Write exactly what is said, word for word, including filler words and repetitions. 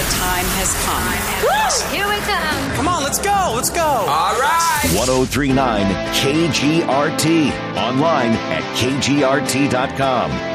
The time has come. Woo! Here we come. Come on, let's go. Let's go. All right. ten thirty-nine K G R T. Online at K G R T dot com.